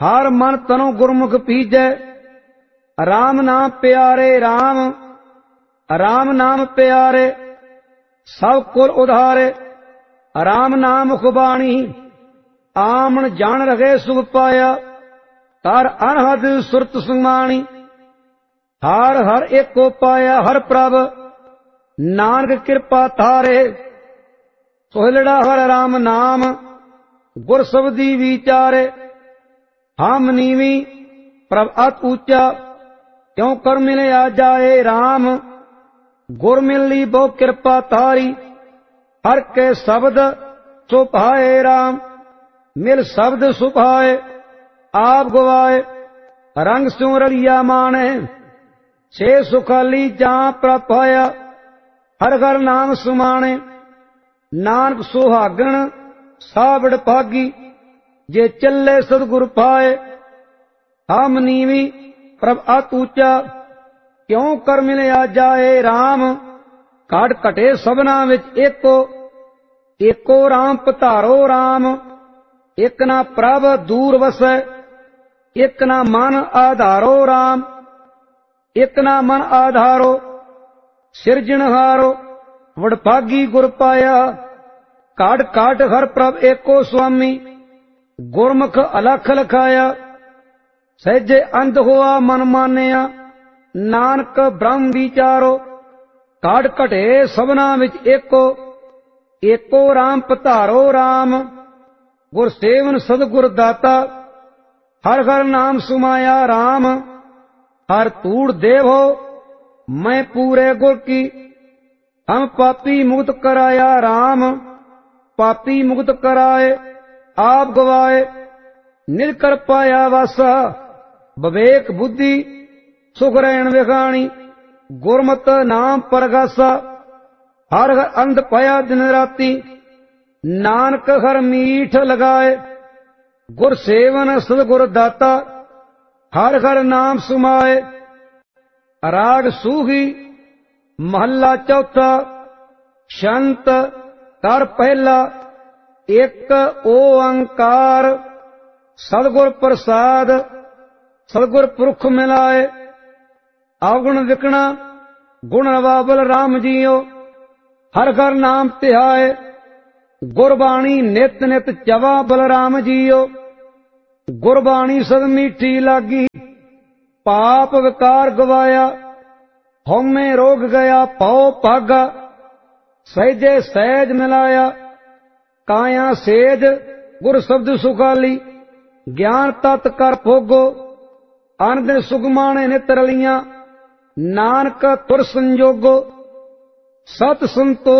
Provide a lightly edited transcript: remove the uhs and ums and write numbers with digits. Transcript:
हर मन तनो गुरमुख पीजै, राम नाम प्यारे राम, राम नाम प्यारे सब कुल उधारे। राम नाम मुखबाणी, आमन जान रखे सुख पाया, तार अनहद सुरत सुमाणी। हर हर एको पाया हर प्रभ, नानक कृपा थारे। सोहलड़ा हर राम नाम, गुर सबदी विचारे। हम नीवी प्रभ अत ऊंचा, क्यों कर मिले आ जाए राम। गुर मिली बहु कृपा थारी, हर के शब्द सुभाए राम। मिल शब्द सुभाए आप गवाए, रंग स्यों रलिया माने। छे सुखाली जां प्रपाया, हर घर नाम सुमाने। नानक सुहागण साबड़ भागी, जे चले सतगुर पाए। हम नीवी प्रभ अत ऊंचा, क्यों कर मिलिया जाए राम। घट घटे सबना विच एको, एको राम पधारो राम। एक ना प्रभ दूर वसै, एक ना मन आधारो राम। एक ना मन आधारो, सिरजनहारो, वडभागी गुर पाया। काट काट हर प्रभ एको स्वामी, गुरमुख अलख लखाया। सहजे अंध हुआ मन मानिया, नानक ब्रह्म विचारो। काट घटे सबना विच एको, एको राम पधारो राम। गुर सेवन सदगुर दाता, हर हर नाम सुमाया राम। हर तूड़ देव हो मैं पूरे गुर की, हम पापी मुक्त कराया राम। पापी मुक्त कराए आप गवाए, निरकर पाया वासा। विवेक बुद्धि सुख रहन विखाणी, गुरमत नाम परगासा। हर हर अंध पाया दिन राती, नानक हर मीठ लगाए। गुर सेवन सदगुर दाता, हर हर नाम सुमाए। राग सूही महला चौथा, शंत कर पहला। एक ओंकार सदगुर प्रसाद, सदगुर पुरख मिलाए। अवगुण विकणा गुण नवाबल राम जियो, हर हर नाम तिहाए। गुरबाणी नित नित चवा बलराम जियो, गुरबाणी सद मीठी लागी। पाप विकार गवाया, हौमे रोग गया पाओ भागा। सहजे सहज मिलाया, काया सेज गुर शब्द सुखाली। ज्ञान तत् कर भोगो, अनदिन सुगमाने नित रलियां। नानक तुर संजोगो, सत संतो